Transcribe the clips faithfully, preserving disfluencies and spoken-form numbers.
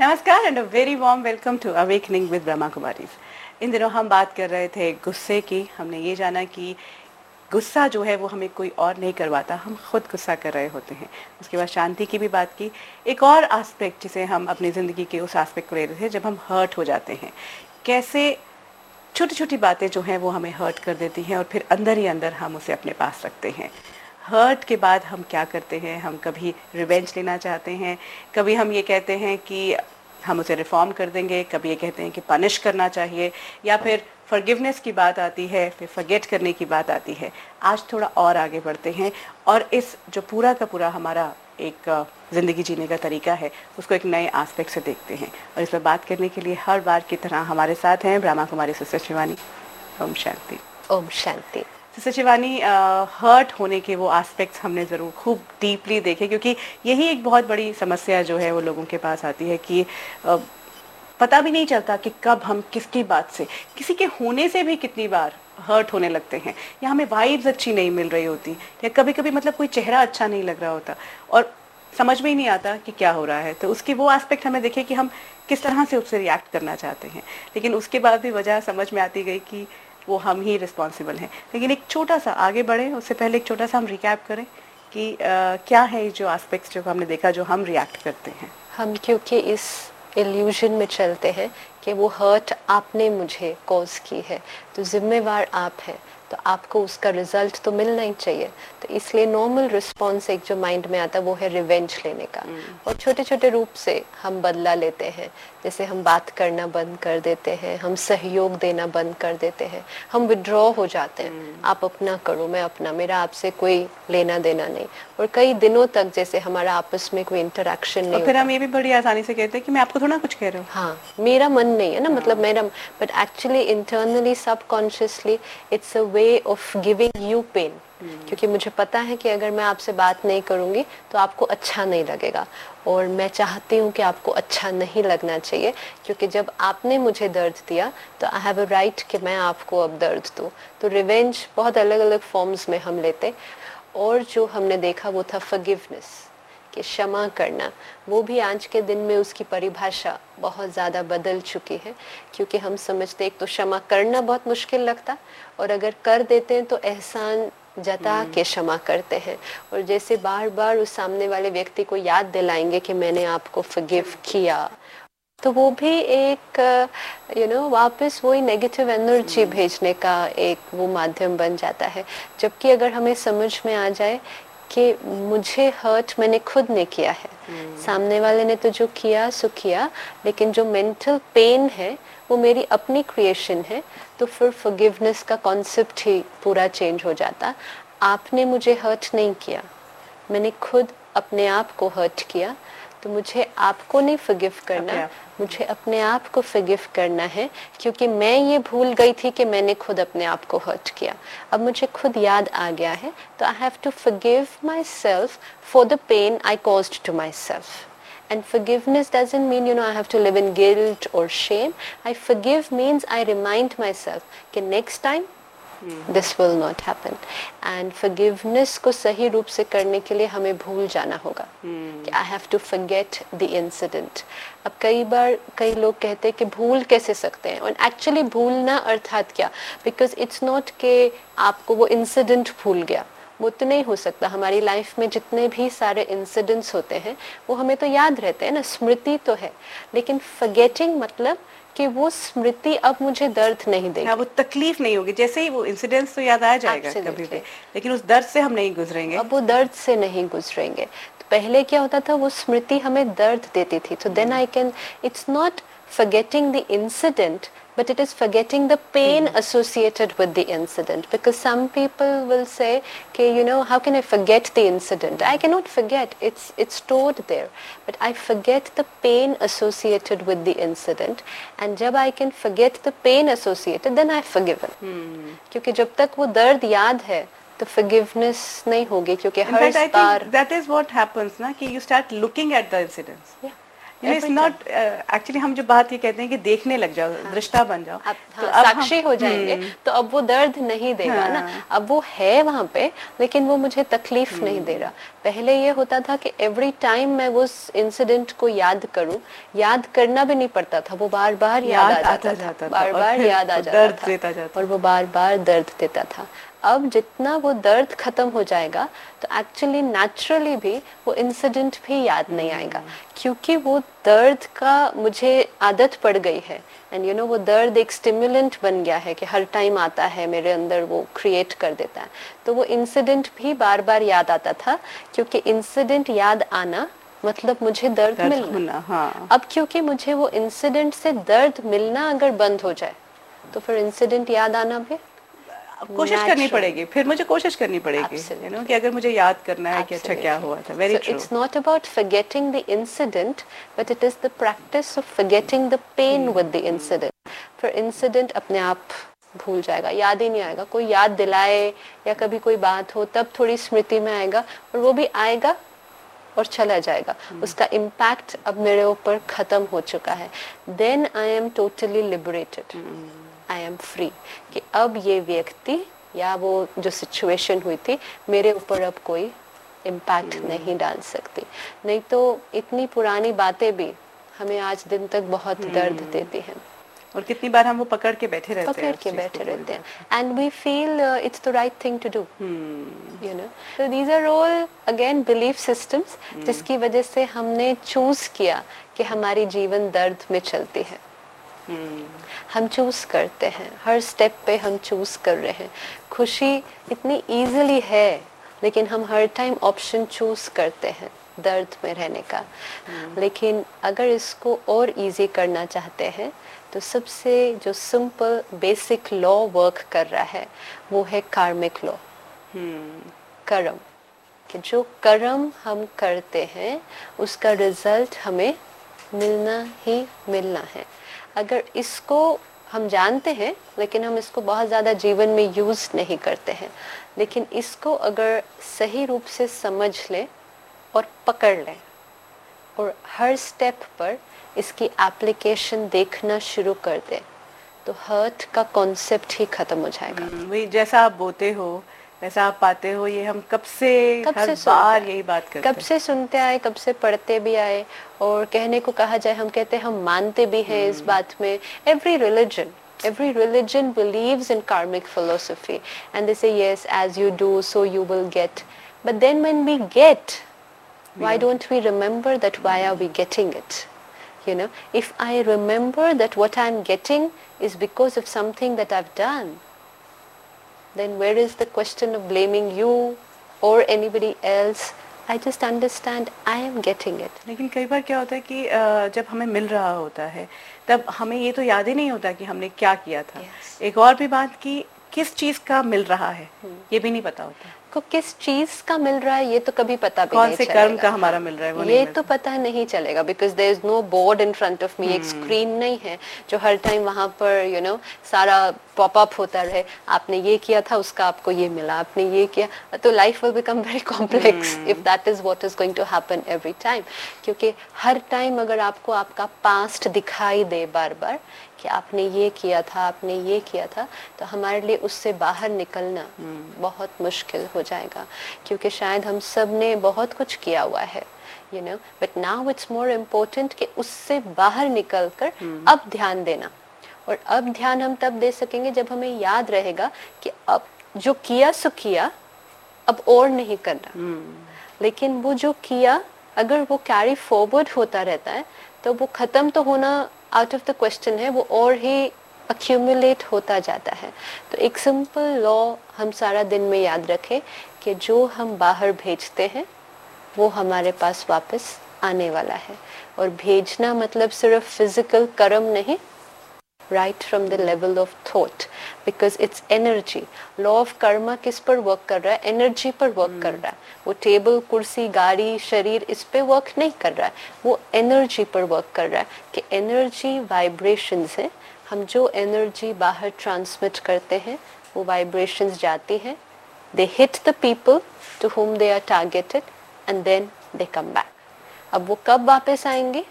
नमस्कार and a very warm welcome to awakening with Brahma Kumaris. इन दिनों हम बात कर रहे थे गुस्से की। हमने ये जाना कि गुस्सा जो है वो हमें कोई और नहीं करवाता, हम खुद गुस्सा कर रहे होते हैं। उसके बाद शांति की भी बात की। एक और एस्पेक्ट जिसे हम अपनी ज़िंदगी के उस एस्पेक्ट को ले रहे थे जब हम हर्ट हो जाते हैं, कैसे छोटी छोटी बातें जो हैं वो हमें हर्ट कर देती हैं और फिर अंदर ही अंदर हम उसे अपने पास रखते हैं। हर्ट के बाद हम क्या करते हैं, हम कभी रिवेंज लेना चाहते हैं, कभी हम ये कहते हैं कि हम उसे रिफॉर्म कर देंगे, कभी ये कहते हैं कि पनिश करना चाहिए, या फिर फॉरगिवनेस की बात आती है, फिर फॉरगेट करने की बात आती है। आज थोड़ा और आगे बढ़ते हैं और इस जो पूरा का पूरा हमारा एक ज़िंदगी जीने का तरीका है उसको एक नए एस्पेक्ट से देखते हैं। और इस पर बात करने के लिए हर बार की तरह हमारे साथ हैं Brahma Kumari sister Shivani. Om Shanti. Om Shanti. Sister Shivani, hurt होने के वो एस्पेक्ट्स हमने ज़रूर खूब डीपली देखे, क्योंकि यही एक बहुत बड़ी समस्या जो है वो लोगों के पास आती है कि uh, पता भी नहीं चलता कि कब हम किसकी बात से, किसी के होने से भी कितनी बार हर्ट होने लगते हैं, या हमें वाइब्स अच्छी नहीं मिल रही होती, या कभी कभी मतलब कोई चेहरा अच्छा नहीं लग रहा होता और समझ में ही नहीं आता कि क्या हो रहा है। तो उसकी वो एस्पेक्ट हमें देखे कि हम किस तरह से उससे रिएक्ट करना चाहते हैं, लेकिन उसके बाद भी वजह समझ में आती गई कि वो हम ही रिस्पॉन्सिबल हैं। लेकिन एक छोटा सा आगे बढ़े उससे पहले एक छोटा सा हम रिकैप करें कि आ, क्या है जो एस्पेक्ट्स जो हमने देखा जो हम रिएक्ट करते हैं। हम क्योंकि इस इल्यूजन में चलते हैं कि वो हर्ट आपने मुझे कॉज की है, तो जिम्मेवार आप हैं, तो आपको उसका रिजल्ट तो मिलना ही चाहिए। तो इसलिए नॉर्मल रिस्पॉन्स एक जो माइंड में आता है वो है रिवेंज लेने का। और छोटे छोटे रूप से हम बदला लेते हैं, जैसे हम बात करना बंद कर देते हैं, हम सहयोग देना बंद कर देते हैं, हम विड्रॉ हो जाते हैं। आप अपना करो, मैं अपना, मेरा आपसे कोई लेना देना नहीं। और कई दिनों तक जैसे हमारा आपस में कोई इंटरेक्शन नहीं, और फिर हम ये भी बड़ी आसानी से कहते हैं कि मैं आपको थोड़ा कुछ कह रहा हूँ, हाँ मेरा मन नहीं है ना, मतलब मेरा, but actually internally subconsciously it's a way of giving you pen. क्योंकि मुझे पता है कि अगर मैं आपसे बात नहीं करूंगी तो आपको अच्छा नहीं लगेगा, और मैं चाहती हूँ कि आपको अच्छा नहीं लगना चाहिए, क्योंकि जब आपने मुझे दर्द दिया तो आई हैव अ राइट कि मैं आपको अब दर्द दूँ। तो रिवेंज बहुत अलग अलग फॉर्म्स में हम लेते, और जो हमने देखा वो था फॉरगिवनेस, कि क्षमा करना। वो भी आज के दिन में उसकी परिभाषा बहुत ज़्यादा बदल चुकी है, क्योंकि हम समझते एक तो क्षमा करना बहुत मुश्किल लगता, और अगर कर देते हैं तो एहसान जता के क्षमा करते हैं, और जैसे बार बार उस सामने वाले व्यक्ति को याद दिलाएंगे कि मैंने आपको फॉरगिव किया, तो वो भी एक यू नो वापस वही नेगेटिव एनर्जी भेजने का एक वो माध्यम बन जाता है। जबकि अगर हमें समझ में आ जाए कि मुझे हर्ट मैंने खुद ने किया है, सामने वाले ने तो जो किया सो किया, लेकिन जो मेंटल पेन है वो मेरी अपनी क्रिएशन है, तो फिर फॉरगिवनेस का कॉन्सेप्ट ही पूरा चेंज हो जाता। आपने मुझे हर्ट नहीं किया, मैंने खुद अपने आप को हर्ट किया, तो मुझे आपको नहीं फॉरगिव करना, मुझे अपने आप को फॉरगिव करना है, क्योंकि मैं ये भूल गई थी कि मैंने खुद अपने आप को हर्ट किया। अब मुझे खुद याद आ गया है, तो I have to forgive my self for the pen I caused to my self. And forgiveness doesn't mean, you know, I have to live in guilt or shame. I forgive means I remind myself कि next time hmm. this will not happen. And forgiveness को सही रूप से करने के लिए हमें भूल जाना होगा hmm. कि I have to forget the incident. अब कई बार कई लोग कहते हैं कि भूल कैसे सकते हैं, और एक्चुअली भूलना अर्थात क्या, बिकॉज इट्स नॉट कि आपको वो इंसिडेंट भूल गया, वो तो नहीं हो सकता। हमारी लाइफ में जितने भी सारे इंसिडेंट्स होते हैं वो हमें तो याद रहते हैं ना, स्मृति तो है, लेकिन फॉरगेटिंग मतलब कि वो स्मृति अब मुझे दर्द नहीं देगी। हाँ, वो तकलीफ नहीं होगी, जैसे ही वो इंसिडेंट्स तो याद आ जाएगा कभी भी, लेकिन उस दर्द से हम नहीं गुजरेंगे। अब वो दर्द से नहीं गुजरेंगे। तो पहले क्या होता था, वो स्मृति हमें दर्द देती थी, तो then I can, it's not forgetting the incident, but it is forgetting the pain mm. associated with the incident, because some people will say okay, you know, how can I forget the incident? I cannot forget, it's it's stored there, but I forget the pain associated with the incident, and jab I can forget the pain associated, then I've forgiven mm. क्योंकि जब तक वो दर्द याद है तो forgiveness नहीं होगी, क्योंकि हर बार that is what happens ना, कि you start looking at the incidents. yeah. It's not actually हम जो बात ये कहते हैं कि देखने लग जाओ, हाँ, दृष्टा बन जाओ, अब, तो हाँ, अब साक्षी हो जाएंगे तो अब वो दर्द नहीं देगा, हाँ, ना, अब वो है वहाँ पे लेकिन वो मुझे तकलीफ नहीं दे रहा। पहले ये होता था कि एवरी टाइम मैं उस इंसिडेंट को याद करूं, याद करना भी नहीं पड़ता था, वो बार बार याद, याद आ जाता, जाता था, बार बार याद आ जाता था और वो बार बार दर्द देता था। अब जितना वो दर्द खत्म हो जाएगा तो एक्चुअली नेचुरली भी वो इंसिडेंट भी याद नहीं आएगा, क्योंकि वो दर्द का मुझे आदत पड़ गई है। एंड यू नो वो दर्द एक स्टिमुलेंट बन गया है कि हर टाइम आता है मेरे अंदर, वो क्रिएट कर देता है। तो वो इंसिडेंट भी बार बार याद आता था, क्योंकि इंसिडेंट याद आना मतलब मुझे दर्द, दर्द मिलना, हाँ। अब क्योंकि मुझे वो इंसिडेंट से दर्द मिलना अगर बंद हो जाए तो फिर इंसिडेंट याद आना भी कोशिश करनी पड़ेगी, फिर मुझे कोशिश करनी पड़ेगी, यू नो, कि अगर मुझे याद करना है कि अच्छा क्या हुआ था। Very true. It's not about forgetting the incident, but it is the practice of forgetting the pain with the incident. फिर इंसिडेंट अपने आप भूल जाएगा, याद ही नहीं आएगा। कोई याद दिलाए या कभी कोई बात हो तब थोड़ी स्मृति में आएगा, और वो भी आएगा और चला जाएगा, उसका इम्पैक्ट अब मेरे ऊपर खत्म हो चुका है। Then I am totally liberated, I am free, कि अब ये व्यक्ति या वो जो सिचुएशन हुई थी मेरे ऊपर अब कोई इम्पैक्ट hmm. नहीं डाल सकती। नहीं तो इतनी पुरानी बातें भी हमें आज दिन तक बहुत hmm. दर्द देती हैं, और कितनी बार हम वो पकड़ के बैठे रहते पकड़ हैं पकड़ के बैठे रहते हैं and we feel it's the right thing to do, you know. So these are all again belief systems जिसकी वजह से हमने चूज किया कि हमारी जीवन दर्द में चलती है। Hmm. हम चूज करते हैं, हर स्टेप पे हम चूज कर रहे हैं। खुशी इतनी इजीली है, लेकिन हम हर टाइम ऑप्शन चूज करते हैं दर्द में रहने का। hmm. लेकिन अगर इसको और इजी करना चाहते हैं तो सबसे जो सिंपल बेसिक लॉ वर्क कर रहा है वो है कार्मिक लॉ, hmm. कर्म, कि जो कर्म हम करते हैं उसका रिजल्ट हमें मिलना ही मिलना है। अगर इसको हम जानते हैं लेकिन हम इसको बहुत ज़्यादा जीवन में यूज़ नहीं करते हैं, लेकिन इसको अगर सही रूप से समझ लें और पकड़ लें और हर स्टेप पर इसकी एप्लीकेशन देखना शुरू कर दें तो हर्ट का कॉन्सेप्ट ही खत्म हो जाएगा। वही जैसा आप बोते हो वैसा आप पाते हो, ये हम कब से कब हर से बार यही बात करते हैं, कब से सुनते आए, कब से पढ़ते भी आए, और कहने को कहा जाए हम कहते हैं हम मानते भी हैं इस बात में। Every religion every religion believes in karmic philosophy and they say yes, as you do so you will get, but then when we get, why yeah. don't we remember that why are we getting it? You know, if I remember that what I'm getting is because of something that I've done, then where is the question of blaming you or anybody else? I just understand I am getting it. लेकिन कई बार क्या होता है कि जब हमें मिल रहा होता है तब हमें ये तो याद ही नहीं होता कि हमने क्या किया था। yes. एक और भी बात कि किस चीज का मिल रहा है hmm. ये भी नहीं पता होता को किस चीज का मिल रहा है, ये तो कभी पता भी नहीं चलेगा। कौन से कर्म का हमारा मिल रहा है वो ये तो पता नहीं चलेगा, because there is know board in front of me. एक स्क्रीन नहीं है जो हर टाइम वहाँ पर यू नो सारा पॉप अप होता रहे, आपने ये किया था उसका आपको ये मिला, आपने ये किया, तो life will become very complex if that is what is going to happen every time. क्योंकि हर टाइम अगर आपको आपका पास्ट दिखाई दे बार बार कि आपने ये किया था, आपने ये किया था, तो हमारे लिए उससे बाहर निकलना hmm. बहुत मुश्किल हो जाएगा। क्योंकि शायद हम सब ने बहुत कुछ किया हुआ है, you know, but now it's more important कि उससे बाहर निकलकर hmm. अब ध्यान देना। और अब ध्यान हम तब दे सकेंगे जब हमें याद रहेगा कि अब जो किया सो किया, अब और नहीं करना। hmm. लेकिन वो जो किया अगर वो कैरी फॉरवर्ड होता रहता है तो वो खत्म तो होना आउट ऑफ द क्वेश्चन है, वो और ही अक्यूमुलेट होता जाता है। तो एक सिंपल लॉ हम सारा दिन में याद रखें कि जो हम बाहर भेजते हैं वो हमारे पास वापस आने वाला है। और भेजना मतलब सिर्फ फिजिकल कर्म नहीं, right from the level of thought, because it's energy. Law of Karma किस पर वर्क कर रहा है? एनर्जी पर वर्क hmm. कर रहा है। वो टेबल, कुर्सी, गाड़ी, शरीर इस पे वर्क नहीं कर रहा है, वो एनर्जी पर वर्क कर रहा है कि एनर्जी वाइब्रेशंस है। हम जो एनर्जी बाहर ट्रांसमिट करते हैं वो वाइब्रेशंस जाती हैं, दे hit the people to whom they are targeted and then they come back. अब वो कब वापस आएंगे?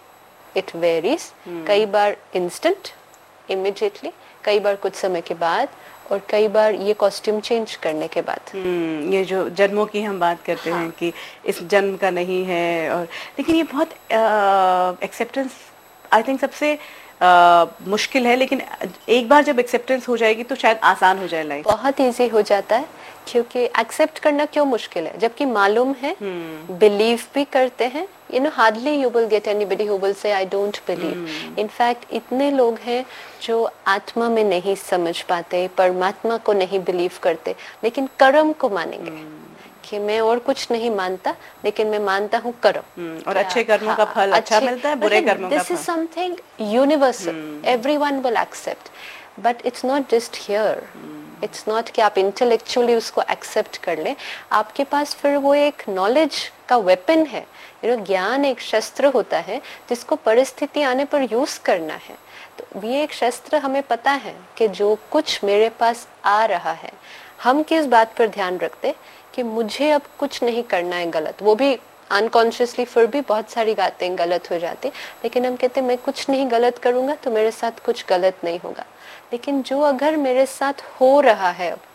इट वेरीज, कई बार इंस्टेंट, इमिडिएटली, कई बार कुछ समय के बाद, और कई बार ये कॉस्ट्यूम चेंज करने के बाद। हम्म, ये जो जन्मों की हम बात करते हाँ. हैं कि इस जन्म का नहीं है, और लेकिन ये बहुत एक्सेप्टेंस आई थिंक सबसे uh, मुश्किल है, लेकिन एक बार जब एक्सेप्टेंस हो जाएगी तो शायद आसान हो जाए लाइफ। बहुत इजी हो जाता है, क्योंकि एक्सेप्ट करना क्यों मुश्किल है, जबकि मालूम है, बिलीव भी करते हैं। You know hardly you will get anybody who will say I don't believe. In fact इतने लोग हैं जो आत्मा में नहीं समझ पाते, परमात्मा को नहीं बिलीव करते, लेकिन कर्म को मानेंगे कि मैं और कुछ नहीं मानता, लेकिन मैं मानता हूँ कर्म, और अच्छे कर्मों का फल अच्छा मिलता है, बुरे कर्मों का फल। This is something universal, everyone will accept, but it's not just here. It's not कि आप इंटेलेक्चुअली उसको एक्सेप्ट कर लें, आपके पास फिर वो एक नॉलेज का वेपन है। यू नो ज्ञान एक शस्त्र होता है जिसको परिस्थिति आने पर यूज करना है। तो ये एक शस्त्र, हमें पता है कि जो कुछ मेरे पास आ रहा है, हम किस बात पर ध्यान रखते कि मुझे अब कुछ नहीं करना है गलत, वो भी अनकॉन्शियसली, फिर भी बहुत सारी बातें गलत हो जाती, लेकिन हम कहते मैं कुछ नहीं गलत करूंगा तो मेरे साथ कुछ गलत नहीं होगा। लेकिन जो अगर मेरे साथ हो रहा है अब,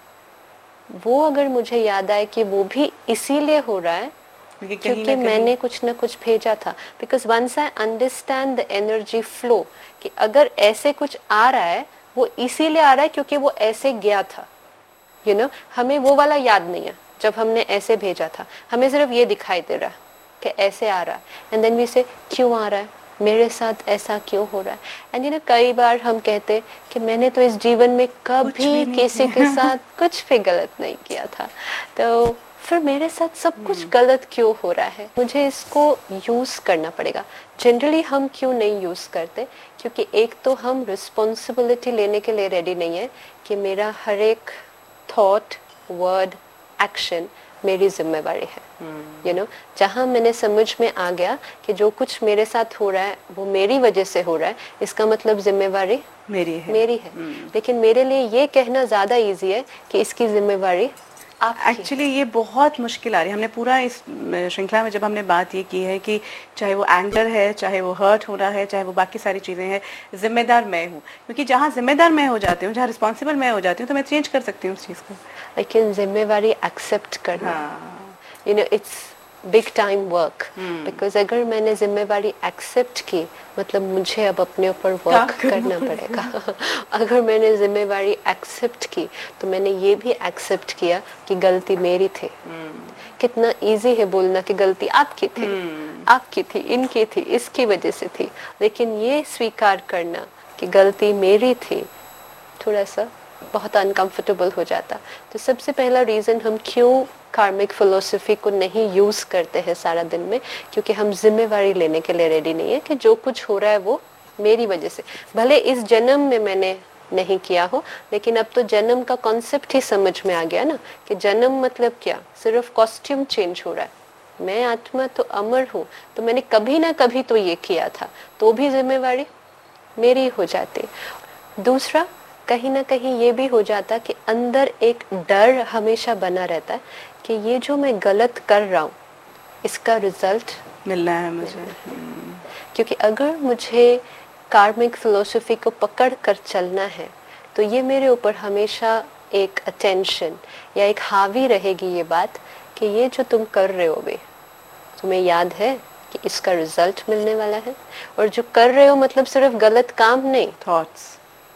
वो अगर मुझे याद आए कि वो भी इसीलिए हो रहा है क्योंकि क्योंकि मैंने कुछ ना कुछ भेजा था। Because once I understand the energy flow, कि अगर ऐसे कुछ आ रहा है वो इसीलिए आ रहा है क्योंकि वो ऐसे गया था। यू you नो know, हमें वो वाला याद नहीं है जब हमने ऐसे भेजा था, हमें सिर्फ ये दिखाई दे रहा है कि ऐसे आ रहा है, एंड देन वी से क्यों आ रहा है, मेरे साथ ऐसा क्यों हो रहा है। एंड यू नो कई बार हम कहते कि मैंने तो इस जीवन में कभी किसी के साथ कुछ भी गलत नहीं किया था, तो फिर मेरे साथ सब कुछ गलत क्यों हो रहा है, मुझे इसको यूज करना पड़ेगा। जनरली हम क्यों नहीं यूज करते, क्योंकि एक तो हम रिस्पॉन्सिबिलिटी लेने के लिए रेडी नहीं है कि मेरा हर एक थॉट, वर्ड, एक्शन मेरी जिम्मेवारी है। यू नो जहाँ मैंने समझ में आ गया कि जो कुछ मेरे साथ हो रहा है वो मेरी वजह से हो रहा है, इसका मतलब जिम्मेवारी मेरी है मेरी है। लेकिन मेरे लिए ये कहना ज्यादा इजी है कि इसकी जिम्मेवारी एक्चुअली ये बहुत मुश्किल आ रही है। हमने पूरा इस श्रृंखला में जब हमने बात ये की है कि चाहे वो एंगर है, चाहे वो हर्ट हो रहा है, चाहे वो बाकी सारी चीज़ें हैं, जिम्मेदार मैं हूँ। क्योंकि जहाँ जिम्मेदार मैं हो जाती हूँ, जहाँ रिस्पॉन्सिबल मैं हो जाती हूँ, तो मैं चेंज कर सकती हूँ उस चीज़ को। लेकिन जिम्मेवारी एक्सेप्ट करना, you know it's big time work. Because अगर मैंने जिम्मेवारी एक्सेप्ट की, मतलब मुझे अब अपने ऊपर वर्क करना पड़ेगा। अगर मैंने जिम्मेवारी एक्सेप्ट की, तो मैंने ये भी एक्सेप्ट किया कि गलती मेरी थी। hmm. कितना इजी है बोलना कि गलती आपकी थी, hmm. आपकी थी, इनकी थी, इसकी वजह से थी, लेकिन ये स्वीकार करना कि गलती मेरी थी थोड़ा सा बहुत अनकंफर्टेबल हो जाता। तो सबसे पहला रीज़न हम क्यों कार्मिक फिलोसफी को नहीं यूज करते हैं सारा दिन में, क्योंकि हम जिम्मेवारी लेने के लिए रेडी नहीं है कि जो कुछ हो रहा है वो मेरी वजह से। भले इस जन्म में मैंने नहीं किया हो, लेकिन अब तो जन्म का कॉन्सेप्ट ही समझ में आ गया ना, कि जन्म मतलब क्या, सिर्फ कॉस्ट्यूम चेंज हो रहा है। मैं आत्मा तो अमर हूँ, तो मैंने कभी ना कभी तो ये किया था, तो भी जिम्मेवारी मेरी हो जाती। दूसरा, कहीं ना कहीं ये भी हो जाता कि अंदर एक डर हमेशा बना रहता है कि ये जो मैं गलत कर रहा हूँ इसका रिजल्ट मिलना है मुझे। क्योंकि अगर मुझे कार्मिक फिलोसफी को पकड़ कर चलना है, तो ये मेरे ऊपर हमेशा एक अटेंशन या एक हावी रहेगी ये बात कि ये जो तुम कर रहे हो वे तुम्हें याद है कि इसका रिजल्ट मिलने वाला है। और जो कर रहे हो मतलब सिर्फ गलत काम नहीं, thoughts.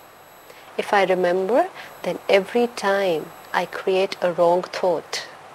If I remember, then every time I create a wrong thought,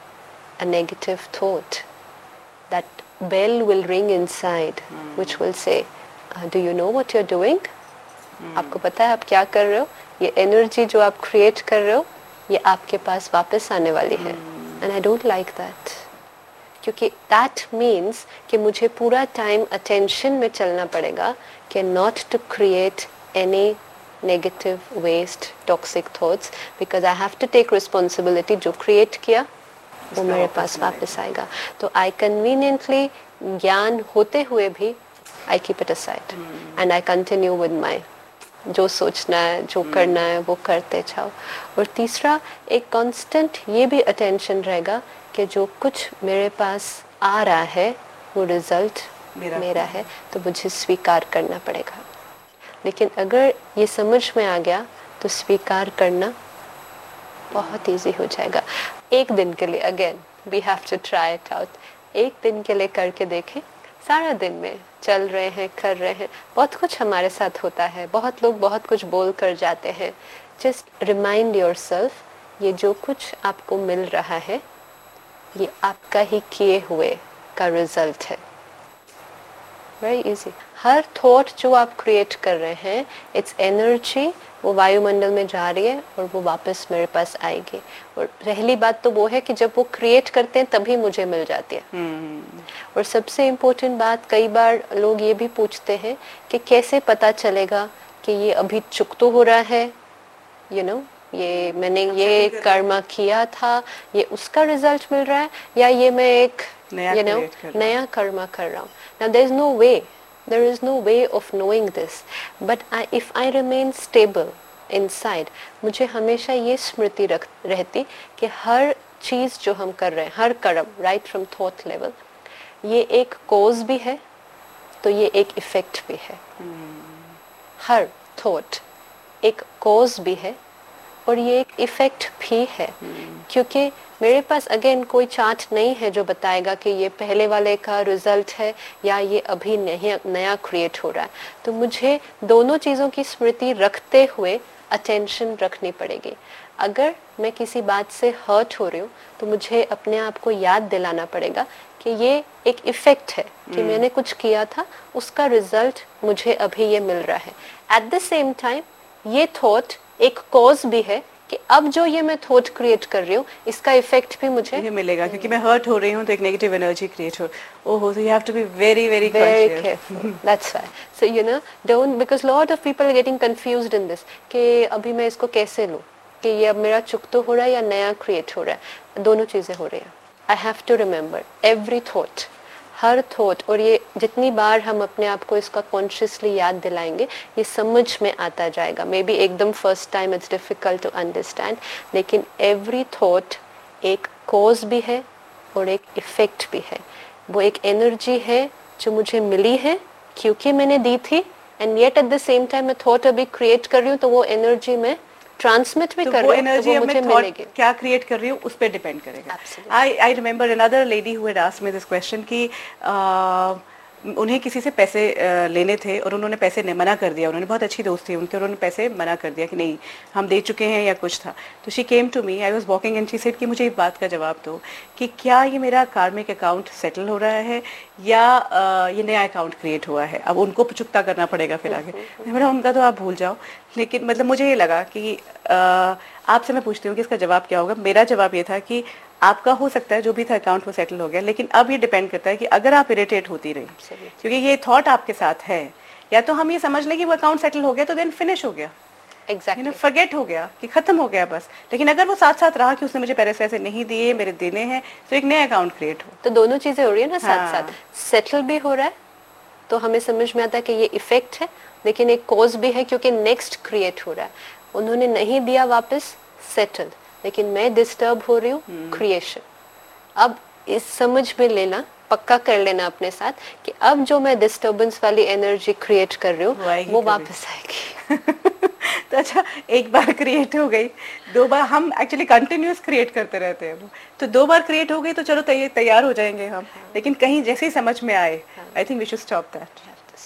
a negative thought, that bell will ring inside, mm. which will say, uh, do you know what you're doing? Mm. आपको पता है आप क्या कर रहे हो? ये energy जो आप क्रिएट कर रहे हो, ये आपके पास वापस आने वाली है। mm. And I don't like that. क्योंकि that means कि मुझे पूरा टाइम अटेंशन में चलना पड़ेगा कि not to create any negative, waste, toxic thoughts, because I have to take responsibility। जो create किया वो मेरे पास वापस आएगा। तो I conveniently ज्ञान होते हुए भी I keep it aside hmm. and I continue with my जो सोचना है, जो hmm. करना है वो करते जाओ। और तीसरा, एक constant ये भी attention रहेगा कि जो कुछ मेरे पास आ रहा है वो result मेरा, मेरा है, तो मुझे स्वीकार करना पड़ेगा। लेकिन अगर ये समझ में आ गया तो स्वीकार करना बहुत इजी हो जाएगा। एक दिन के लिए, again we have to try it out, एक दिन के लिए करके देखें। सारा दिन में चल रहे हैं, कर रहे हैं, बहुत कुछ हमारे साथ होता है, बहुत लोग बहुत कुछ बोल कर जाते हैं। जस्ट रिमाइंड योरसेल्फ, ये जो कुछ आपको मिल रहा है ये आपका ही किए हुए का रिजल्ट है। Very easy. हर थॉट जो आप क्रिएट कर रहे हैं, इट्स एनर्जी, वो वायुमंडल में जा रही है और वो वापस मेरे पास आएगी। और पहली बात तो वो है कि जब वो क्रिएट करते हैं तभी मुझे मिल जाती है। hmm. और सबसे इम्पोर्टेंट बात, कई बार लोग ये भी पूछते हैं कि कैसे पता चलेगा कि ये अभी चुक तो हो रहा है, यू you नो know, ये मैंने ये कर्म किया था, ये उसका रिजल्ट मिल रहा है, या ये मैं एक यू नो नया कर्म कर रहा हूँ। Now there is no way, there is no way of knowing this, but I, if I remain stable inside, मुझे हमेशा ये स्मृति रख रहती कि हर चीज़ जो हम कर रहे हैं, हर कर्म, right from thought level, ये एक कॉज भी है तो ये एक इफेक्ट भी है। hmm. हर थॉट एक कॉज भी है और ये एक इफेक्ट भी है। hmm. क्योंकि मेरे पास अगेन कोई चार्ट नहीं है जो बताएगा कि ये पहले वाले का रिजल्ट है या ये अभी नहीं नया क्रिएट हो रहा है। तो मुझे दोनों चीज़ों की स्मृति रखते हुए अटेंशन रखनी पड़ेगी। अगर मैं किसी बात से हर्ट हो रही हूँ तो मुझे अपने आप को याद दिलाना पड़ेगा कि ये एक इफेक्ट है कि hmm. मैंने कुछ किया था, उसका रिजल्ट मुझे अभी ये मिल रहा है। एट द सेम टाइम ये थॉट एक कॉज भी है कि अब जो ये मैं थॉट क्रिएट कर रही हूँ इसका इफेक्ट भी मुझे ये मिलेगा, क्योंकि मैं हर्ट हो रही हूँ तो एक नेगेटिव एनर्जी क्रिएट हो ओहो, so you have to be very very very careful. That's why, so you know, don't, because lot of people are getting confused in this कि अभी मैं इसको कैसे लूँ कि ये अब मेरा चुक तो हो रहा है या नया क्रिएट हो रहा है। दोनों चीजें हो रही हैं। I have to remember every thought, her thought, और ये जितनी बार हम अपने आप को इसका कॉन्शियसली याद दिलाएंगे ये समझ में आता जाएगा। मे बी एकदम first time it's difficult to understand, लेकिन एवरी थॉट एक कॉज भी है और एक इफेक्ट भी है। वो एक एनर्जी है जो मुझे मिली है क्योंकि मैंने दी थी, and yet at the same time मैं थॉट अभी क्रिएट कर रही हूँ तो वो एनर्जी में ट्रांसमिट भी तो कर वो रही हूँ, एनर्जी तो वो मैं मुझे थॉट मिलेगी। क्या क्रिएट कर रही हूँ उस पर डिपेंड करेगा। आई I remember another lady who had asked me this question कि uh, उन्हें किसी से पैसे uh, लेने थे और उन्होंने पैसे ने मना कर दिया। उन्होंने, बहुत अच्छी दोस्त थी उनके, उन्होंने पैसे मना कर दिया कि नहीं हम दे चुके हैं या कुछ था। तो she came to me, I was walking and she said कि मुझे इस बात का जवाब दो कि क्या ये मेरा कार्मिक अकाउंट सेटल हो रहा है या uh, ये नया अकाउंट क्रिएट हुआ है, अब उनको चुकता करना पड़ेगा फिर आगे। मेरा उनका तो आप भूल जाओ, लेकिन मतलब मुझे ये लगा कि uh, आपसे मैं पूछती हूँ कि इसका जवाब क्या होगा। मेरा जवाब ये था कि आपका हो सकता है जो भी था अकाउंट वो सेटल हो गया, लेकिन अब ये डिपेंड करता है कि अगर आप इरिटेट होती रही, क्योंकि ये थॉट आपके साथ है, या तो हम ये समझ लें कि वो अकाउंट सेटल हो गया तो देन फिनिश हो गया, एग्जैक्टली फॉरगेट हो गया कि खत्म हो गया बस। लेकिन अगर वो साथ साथ रहा कि उसने मुझे पैसे ऐसे नहीं दिए, मेरे देने हैं, तो एक नया अकाउंट क्रिएट हो। तो दोनों चीजें हो रही है ना साथ हाँ. साथ सेटल भी हो रहा है तो हमें समझ में आता है कि ये इफेक्ट है, लेकिन एक कॉज भी है क्योंकि नेक्स्ट क्रिएट हो रहा है। उन्होंने नहीं दिया वापस, सेटल, लेकिन मैं डिस्टर्ब हो रही हूँ, क्रिएशन। अब इस समझ में लेना, पक्का कर लेना अपने साथ कि अब जो मैं डिस्टर्बेंस वाली एनर्जी क्रिएट कर रही हूँ वो वापस आएगी। तो अच्छा, एक बार क्रिएट हो गई, दो बार हम एक्चुअली कंटिन्यूअस क्रिएट करते रहते हैं, तो दो बार क्रिएट हो गई तो चलो तैयार तैयार हो जाएंगे हम, लेकिन कहीं जैसे ही समझ में आए, I think we should stop that.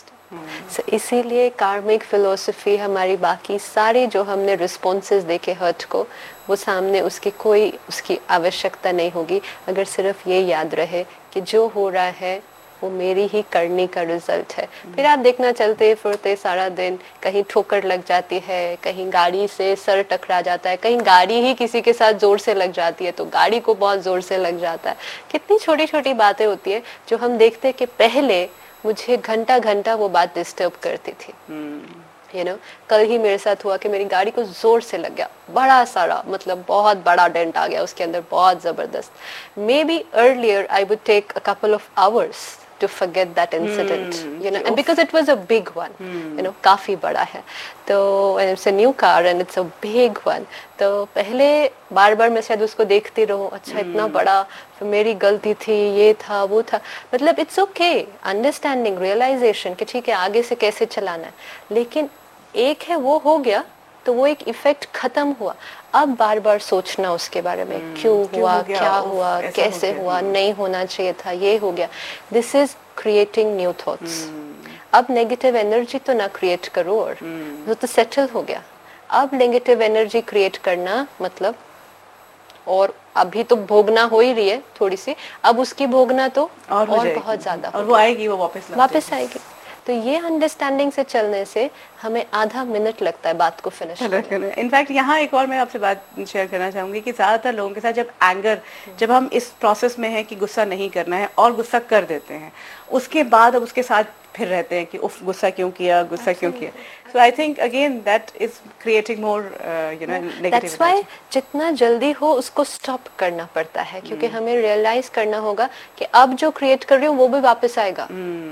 So, इसीलिए कार्मिक फिलोसफी हमारी बाकी सारी जो हमने रिस्पॉन्सेज देखे हर्ट को, वो सामने उसकी कोई उसकी आवश्यकता नहीं होगी अगर सिर्फ ये याद रहे कि जो हो रहा है वो मेरी ही करने का रिजल्ट है। फिर आप देखना चलते फिरते सारा दिन कहीं ठोकर लग जाती है, कहीं गाड़ी से सर टकरा जाता है, कहीं गाड़ी ही किसी के साथ जोर से लग जाती है तो गाड़ी को बहुत जोर से लग जाता है। कितनी छोटी छोटी बातें होती है जो हम देखते हैं कि पहले मुझे घंटा घंटा वो बात डिस्टर्ब करती थी। यू नो, कल ही मेरे साथ हुआ कि मेरी गाड़ी को जोर से लग गया, बड़ा सारा, मतलब बहुत बड़ा डेंट आ गया उसके अंदर, बहुत जबरदस्त। May be earlier I would take a couple of hours to forget that incident, Hmm. you know, कि and उफ, because it was a big one, you know, काफी बड़ा है, तो and it's a new car and it's a big one, तो पहले बार बार मैं शायद उसको देखती रहूं, अच्छा इतना बड़ा, फिर मेरी गलती थी, ये था वो था, मतलब it's okay, understanding, realization कि ठीक है आगे से कैसे चलाना है, लेकिन एक है वो हो गया तो वो एक इफेक्ट खत्म हुआ, अब बार बार सोचना उसके बारे में, क्यों क्यों हुआ, हो गया, क्या उफ, हुआ, ऐसा हो कैसे गया, हुआ, हम्म। नहीं होना चाहिए था, ये हो गया, this is creating new thoughts. अब नेगेटिव एनर्जी तो ना क्रिएट करो, और वो तो सेटल हो गया, अब नेगेटिव एनर्जी क्रिएट करना मतलब, और अभी तो भोगना हो ही रही है थोड़ी सी, अब उसकी भोगना तो और, हो और जाएगी, बहुत ज्यादा और वो आएगी, वो वापस लग वापस जाएगी। आएगी। तो ये अंडरस्टैंडिंग से चलने से हमें आधा मिनट लगता है बात को फिनिश करने। इनफैक्ट यहाँ एक और मैं आपसे बात शेयर करना चाहूंगी कि ज़्यादातर लोगों के साथ जब एंगर, जब हम इस प्रोसेस में हैं कि गुस्सा नहीं करना है और गुस्सा कर देते हैं, उसके बाद अब उसके साथ फिर रहते हैं कि उफ गुस्सा क्यों किया, गुस्सा क्यों किया। सो I think again that is creating more you know negative. That's why जितना जल्दी हो उसको स्टॉप करना पड़ता है, क्योंकि हमें रियलाइज करना होगा कि अब जो क्रिएट कर रही हूँ वो भी वापस आएगा।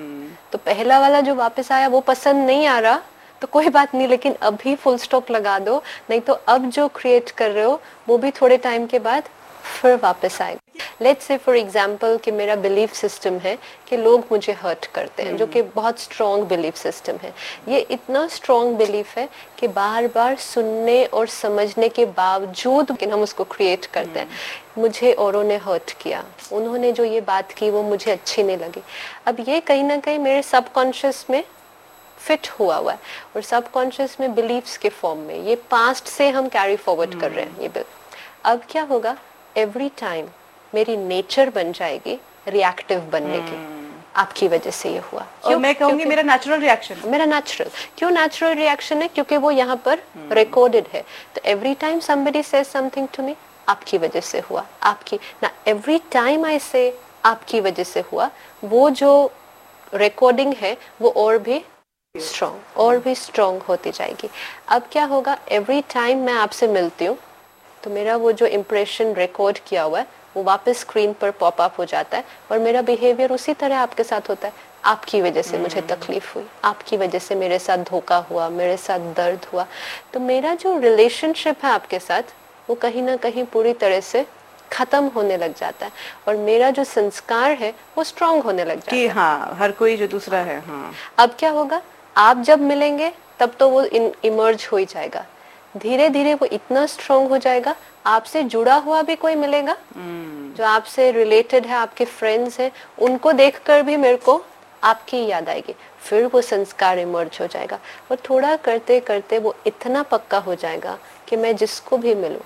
तो पहला वाला जो वापस आया वो पसंद नहीं आ रहा तो कोई बात नहीं, लेकिन अभी फुल स्टॉप लगा दो, नहीं तो अब जो क्रिएट कर रहे हो वो भी थोड़े टाइम के बाद फिर वापस आएगा। लेट्स से फॉर एग्जांपल कि मेरा बिलीफ सिस्टम है कि लोग मुझे हर्ट करते हैं, जो कि बहुत स्ट्रॉन्ग बिलीफ सिस्टम है। ये इतना स्ट्रॉन्ग बिलीफ है कि बार बार सुनने और समझने के बावजूद लेकिन हम उसको क्रिएट करते हैं। मुझे औरों ने हर्ट किया, उन्होंने जो ये बात की वो मुझे अच्छी नहीं लगी। अब ये कहीं ना कहीं मेरे सबकॉन्शियस में फिट हुआ हुआ है, और सबकॉन्शियस में बिलीफ्स के फॉर्म में ये पास्ट से हम कैरी फॉरवर्ड कर रहे हैं ये बिलीफ। अब क्या होगा, एवरी टाइम मेरी नेचर बन जाएगी रिएक्टिव बनने की, आपकी वजह से ये हुआ। और मैं कहूंगी मेरा नेचुरल रिएक्शन, मेरा नेचुरल क्यों नेचुरल रिएक्शन है, क्योंकि वो यहाँ पर रिकॉर्डेड है। तो every time somebody says something to me, आपकी वजह से हुआ, आपकी ना, एवरी टाइम आई से आपकी वजह से हुआ, वो जो रिकॉर्डिंग है वो और भी स्ट्रॉन्ग और भी स्ट्रॉन्ग होती जाएगी। अब क्या होगा, एवरी टाइम मैं आपसे मिलती हूँ तो मेरा वो जो इम्प्रेशन रिकॉर्ड किया हुआ है वो वापस स्क्रीन पर पॉप अप हो जाता है, और मेरा बिहेवियर उसी तरह आपके साथ होता है। आपकी वजह से मुझे तकलीफ हुई, आपकी वजह से मेरे साथ धोखा हुआ, मेरे साथ दर्द हुआ, तो मेरा जो रिलेशनशिप है आपके साथ वो कहीं ना कहीं पूरी तरह से खत्म होने लग जाता है, और मेरा जो संस्कार है वो स्ट्रॉन्ग होने लग जाता है। हाँ, हर कोई जो दूसरा है। हाँ। अब क्या होगा, आप जब मिलेंगे तब तो वो इमर्ज हो ही जाएगा, धीरे धीरे वो इतना स्ट्रॉन्ग हो जाएगा, आपसे जुड़ा हुआ भी कोई मिलेगा जो आपसे रिलेटेड है, आपके फ्रेंड्स हैं, उनको देखकर भी मेरे को आपकी याद आएगी, फिर वो संस्कार इमर्ज हो जाएगा, और थोड़ा करते करते वो इतना पक्का हो जाएगा कि मैं जिसको भी मिलूं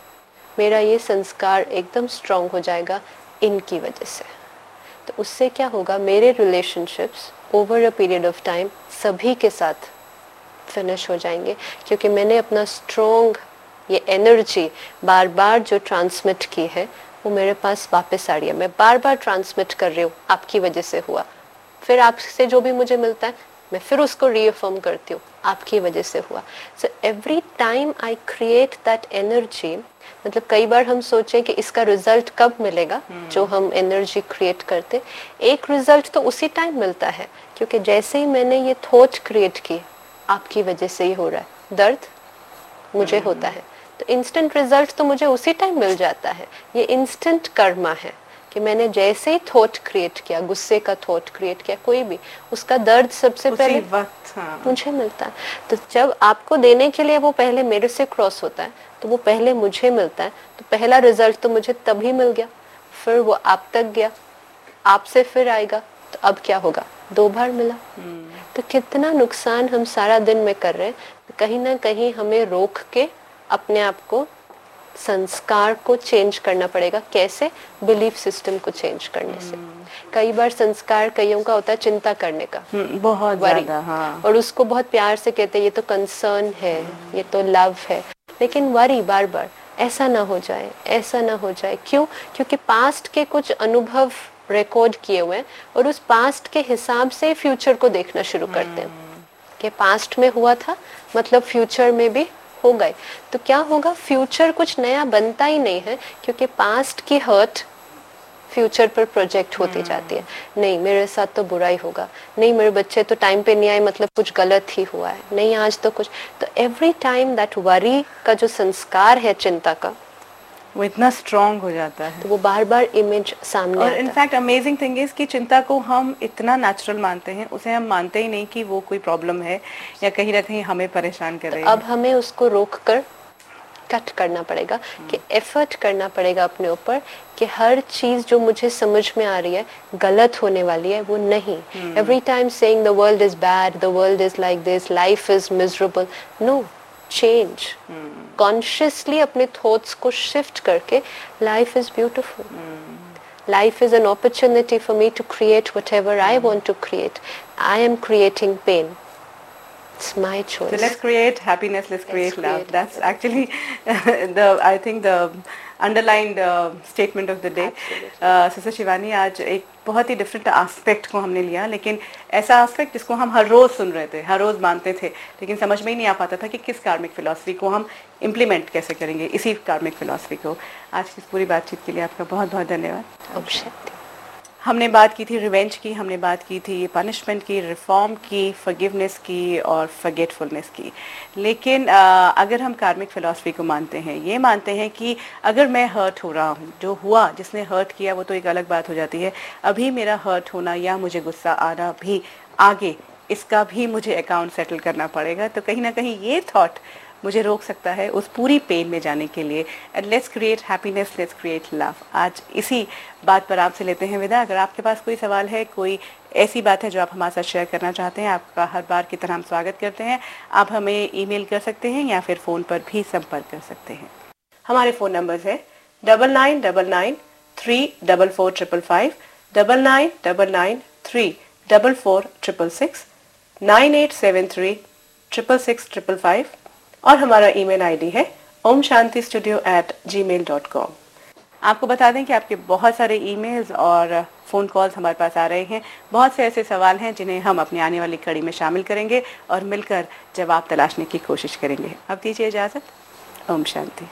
मेरा ये संस्कार एकदम स्ट्रॉन्ग हो जाएगा इनकी वजह से। तो उससे क्या होगा, मेरे relationships over a period of time सभी के साथ फिनिश हो जाएंगे, क्योंकि मैंने अपना स्ट्रॉन्ग ये एनर्जी बार बार जो ट्रांसमिट की है वो मेरे पास वापस आ रही है। मैं बार बार ट्रांसमिट कर रही हूँ, आपकी वजह से हुआ, फिर आपसे जो भी मुझे मिलता है मैं फिर उसको रीअफर्म करती हूँ, आपकी वजह से हुआ। So every time I create that energy, मतलब कई बार हम सोचे कि इसका रिजल्ट कब मिलेगा, जो हम एनर्जी क्रिएट करते, एक रिजल्ट तो उसी टाइम मिलता है, क्योंकि जैसे ही मैंने ये थॉट क्रिएट की आपकी वजह से ही हो रहा है, दर्द मुझे होता है, तो इंस्टेंट रिजल्ट तो मुझे उसी टाइम मिल जाता है। ये इंस्टेंट कर्मा है कि मैंने जैसे ही थॉट क्रिएट किया, गुस्से का थॉट क्रिएट किया, कोई भी, उसका दर्द सबसे पहले वक्त हाँ। मुझे मिलता है। तो जब आपको देने के लिए वो पहले मेरे से क्रॉस होता है तो वो पहले मुझे मिलता है, तो पहला रिजल्ट तो मुझे तभी मिल गया, फिर वो आप तक गया, आपसे फिर आएगा, तो अब क्या होगा, दो बार मिला। तो कितना नुकसान हम सारा दिन में कर रहे हैं। तो कहीं ना कहीं हमें रोक के अपने आप को, संस्कार को चेंज करना पड़ेगा। कैसे, बिलीफ सिस्टम को चेंज करने से। कई बार संस्कार कईयों का होता है चिंता करने का, बहुत ज्यादा, हाँ। और उसको बहुत प्यार से कहते हैं ये तो कंसर्न है, ये तो लव है, लेकिन वरी बार बार ऐसा ना हो जाए, ऐसा ना हो जाए। क्यों? क्योंकि पास्ट के कुछ अनुभव रिकॉर्ड किए हुए हैं, और उस पास्ट के हिसाब से फ्यूचर को देखना शुरू करते हैं कि पास्ट में हुआ था मतलब फ्यूचर में भी हो गए। तो क्या होगा, फ्यूचर कुछ नया बनता ही नहीं है, क्योंकि पास्ट की हर्ट फ्यूचर पर प्रोजेक्ट होती जाती है। नहीं मेरे साथ तो बुरा ही होगा, नहीं मेरे बच्चे तो टाइम पे नहीं आए मतलब कुछ गलत ही हुआ है, नहीं आज तो कुछ, तो एवरी टाइम दैट वरी का जो संस्कार है चिंता का वो इतना स्ट्रॉन्ग हो जाता है, तो वो बार बार इमेज सामने और इनफैक्ट अमेजिंग थिंग इज कि चिंता को हम इतना नेचुरल मानते हैं, उसे हम मानते ही नहीं कि वो कोई प्रॉब्लम है या कहीं ना कहीं हमें परेशान कर रही है। अब हमें उसको रोक कर कट करना पड़ेगा कि एफर्ट करना पड़ेगा अपने ऊपर कि हर चीज जो मुझे समझ में आ रही है गलत होने वाली है वो नहीं। Every time saying the world is bad, the world is like this, life is miserable, no, change consciously अपने थॉट्स को शिफ्ट करके life is beautiful, life is an opportunity for me to create whatever I want to create, I am creating pen, it's my choice. So let's create happiness, let's, let's create, create love. That's actually the, I think the underlined uh, statement of the day. Sister Shivani, आज एक बहुत ही different aspect को हमने लिया, लेकिन ऐसा aspect जिसको हम हर रोज़ सुन रहे थे, हर रोज़ मानते थे, लेकिन समझ में ही नहीं आ पाता था कि किस कार्मिक फिलॉसफी को हम इम्प्लीमेंट कैसे करेंगे, इसी कार्मिक फिलॉसफी को। आज की पूरी बातचीत के लिए आपका बहुत बहुत धन्यवाद। हमने बात की थी रिवेंज की, हमने बात की थी पनिशमेंट की, रिफॉर्म की, फॉरगिवनेस की और फॉरगेटफुलनेस की। लेकिन आ, अगर हम कार्मिक फिलॉसफी को मानते हैं, ये मानते हैं कि अगर मैं हर्ट हो रहा हूँ, जो हुआ, जिसने हर्ट किया वो तो एक अलग बात हो जाती है, अभी मेरा हर्ट होना या मुझे गुस्सा आना भी आगे, इसका भी मुझे अकाउंट सेटल करना पड़ेगा। तो कहीं ना कहीं ये थॉट मुझे रोक सकता है उस पूरी पेन में जाने के लिए। And let's create happiness, let's create love. आज इसी बात पर आपसे लेते हैं विदा। अगर आपके पास कोई सवाल है, कोई ऐसी बात है जो आप हमारे साथ शेयर करना चाहते हैं, आपका हर बार की तरह हम स्वागत करते हैं। आप हमें ईमेल कर सकते हैं या फिर फ़ोन पर भी संपर्क कर सकते हैं। हमारे फ़ोन नंबर्स है double nine double nine three double four triple five, double nine double nine three double four triple six, nine eight seven three triple six triple five, और हमारा ईमेल आईडी है ओम शांति स्टूडियो एट जी mail dot com. आपको बता दें कि आपके बहुत सारे ईमेल्स और फ़ोन कॉल्स हमारे पास आ रहे हैं। बहुत से ऐसे सवाल हैं जिन्हें हम अपनी आने वाली कड़ी में शामिल करेंगे और मिलकर जवाब तलाशने की कोशिश करेंगे। अब दीजिए इजाज़त। ओम शांति।